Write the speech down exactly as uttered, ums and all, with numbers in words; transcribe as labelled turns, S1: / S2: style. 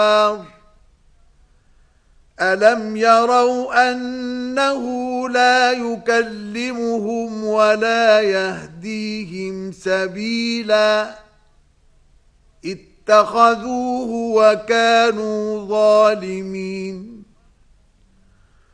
S1: ألم يروا أنه لا يكلمهم ولا يهديهم سبيلا اتخذوه وكانوا ظالمين